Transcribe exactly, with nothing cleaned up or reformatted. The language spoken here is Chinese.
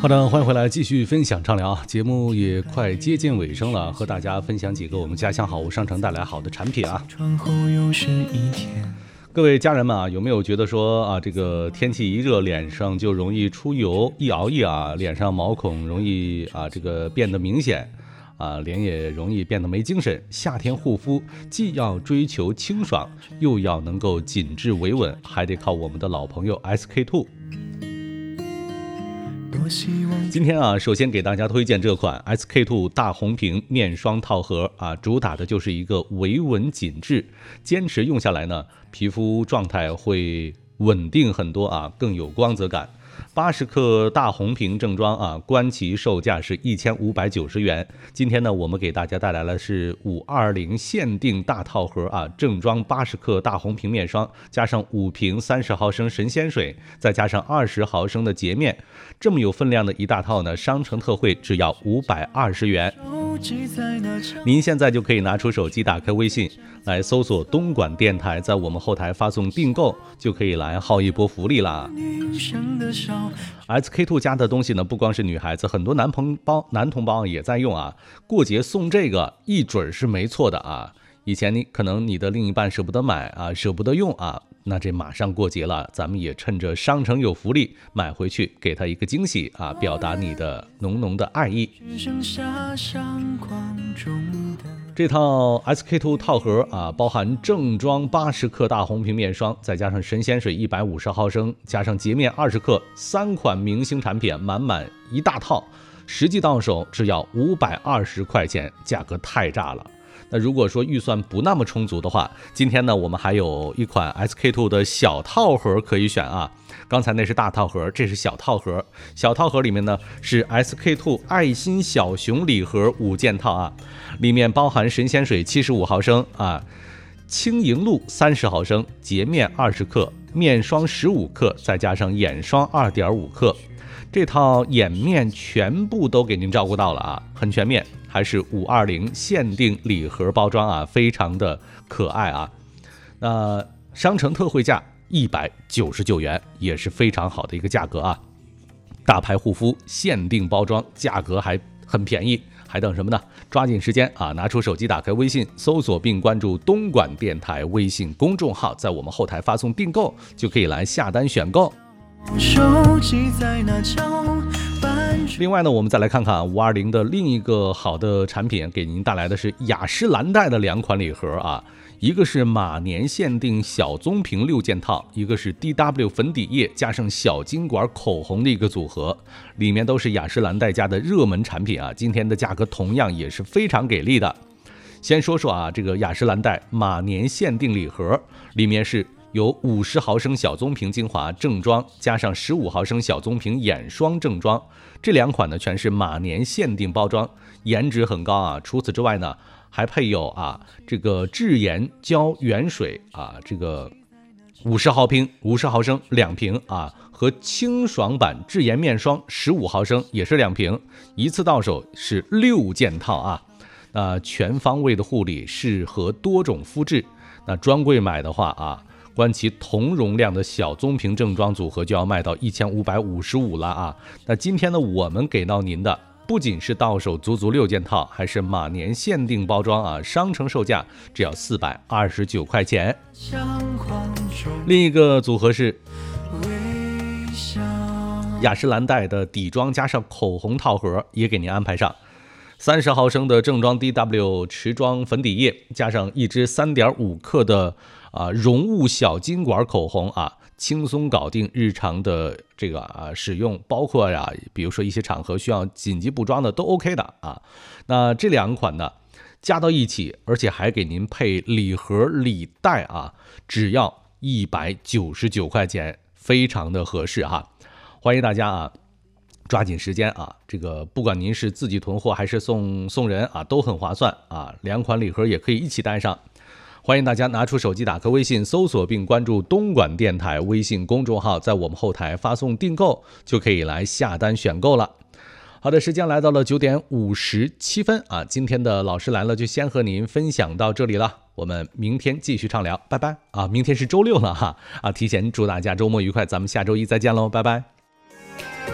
好的，欢迎回来继续分享畅聊啊！节目也快接近尾声了，和大家分享几个我们家乡好物商城带来好的产品啊。各位家人们啊，有没有觉得说啊，这个天气一热，脸上就容易出油，一熬夜啊，脸上毛孔容易啊这个变得明显啊，脸也容易变得没精神。夏天护肤既要追求清爽，又要能够紧致维稳，还得靠我们的老朋友 S K two。今天啊，首先给大家推荐这款 S K two 大红瓶面霜套盒啊，主打的就是一个维稳紧致，坚持用下来呢，皮肤状态会稳定很多啊，更有光泽感。八十克大红瓶正装啊，官旗售价是一千五百九十元。今天呢，我们给大家带来的是五二零限定大套盒啊，正装八十克大红瓶面霜，加上五瓶三十毫升神仙水，再加上二十毫升的洁面，这么有分量的一大套呢，商城特惠只要五百二十元。您现在就可以拿出手机，打开微信来搜索东莞电台，在我们后台发送订购，就可以来薅一波福利啦。S K two 家的东西呢，不光是女孩子，很多男同胞男同胞也在用啊。过节送这个一准是没错的啊。以前你可能你的另一半舍不得买啊，舍不得用啊，那这马上过节了，咱们也趁着商城有福利，买回去给他一个惊喜啊，表达你的浓浓的爱意。这套 S K two 套盒啊，包含正装八十克大红瓶面霜，再加上神仙水一百五十毫升，加上洁面二十克，三款明星产品，满满一大套，实际到手只要五百二十块钱，价格太炸了。那如果说预算不那么充足的话，今天呢，我们还有一款 S K two 的小套盒可以选啊。刚才那是大套盒，这是小套盒。小套盒里面呢是 S K two 爱心小熊礼盒五件套啊，里面包含神仙水七十五毫升啊，轻盈露三十毫升，洁面二十克，面霜十五克，再加上眼霜二点五克。这套眼面全部都给您照顾到了啊，很全面。还是五二零限定礼盒包装啊，非常的可爱啊。那商城特惠价一百九十九元，也是非常好的一个价格啊。大牌护肤限定包装，价格还很便宜，还等什么呢？抓紧时间啊，拿出手机，打开微信，搜索并关注东莞电台微信公众号，在我们后台发送订购，就可以来下单选购。手机在那角。另外呢，我们再来看看五二零的另一个好的产品，给您带来的是雅诗兰黛的两款礼盒啊，一个是马年限定小棕瓶六件套，一个是 D W 粉底液加上小金管口红的一个组合，里面都是雅诗兰黛家的热门产品啊，今天的价格同样也是非常给力的。先说说啊，这个雅诗兰黛马年限定礼盒，里面是有五十毫升小棕瓶精华正装，加上十五毫升小棕瓶眼霜正装，这两款呢全是马年限定包装，颜值很高啊。除此之外呢，还配有啊这个智颜胶原水啊，这个五十毫瓶五十毫升两瓶啊，和清爽版智颜面霜十五毫升也是两瓶，一次到手是六件套啊。那全方位的护理，适合多种肤质。那专柜买的话啊，关其同容量的小棕瓶正装组合就要卖到一千五百五十五了啊！那今天呢，我们给到您的不仅是到手足足六件套，还是马年限定包装啊，商城售价只要四百二十九块钱。另一个组合是雅诗兰黛的底妆加上口红套盒，也给您安排上。三十毫升的正装 D W 持妆粉底液，加上一支 三点五克的啊溶雾小金管口红啊，轻松搞定日常的这个啊使用，包括呀、啊，比如说一些场合需要紧急补妆的都 OK 的啊。那这两款呢加到一起，而且还给您配礼盒礼袋啊，只要一百九十九块钱，非常的合适哈。欢迎大家啊，抓紧时间啊！这个不管您是自己囤货还是送送人啊，都很划算啊！两款礼盒也可以一起带上。欢迎大家拿出手机，打开微信，搜索并关注东莞电台微信公众号，在我们后台发送订购，就可以来下单选购了。好的，时间来到了九点五十七分啊！今天的老师来了，就先和您分享到这里了。我们明天继续畅聊，拜拜啊！明天是周六了哈啊！提前祝大家周末愉快，咱们下周一再见喽，拜拜。